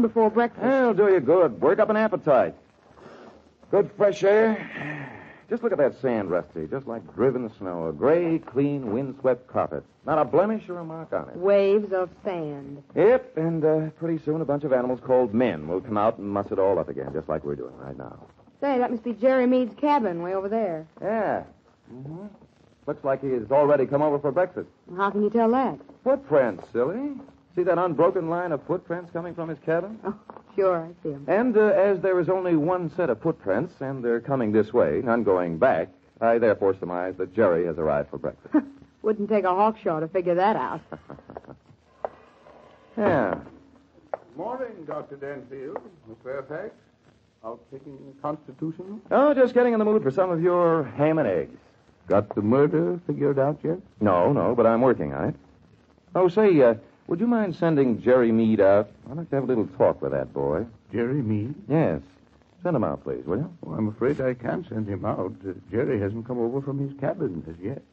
before breakfast. It'll do you good. Work up an appetite. Good fresh air. Just look at that sand, Rusty. Just like driven snow. A gray, clean, windswept carpet. Not a blemish or a mark on it. Waves of sand. Yep, and pretty soon a bunch of animals called men will come out and muss it all up again, just like we're doing right now. Say, that must be Jerry Mead's cabin way over there. Yeah. Mm-hmm. Looks like he has already come over for breakfast. How can you tell that? Footprints, silly. See that unbroken line of footprints coming from his cabin? Oh, sure, I see him. And as there is only one set of footprints, and they're coming this way, none going back, I therefore surmise that Jerry has arrived for breakfast. Wouldn't take a hawkshaw to figure that out. Yeah. Morning, Dr. Danfield. Miss Fairfax. Out taking the Constitution? Oh, just getting in the mood for some of your ham and eggs. Got the murder figured out yet? No, but I'm working on it. Oh, say, would you mind sending Jerry Mead out? I'd like to have a little talk with that boy. Jerry Mead? Yes. Send him out, please, will you? Oh, I'm afraid I can't send him out. Jerry hasn't come over from his cabin as yet.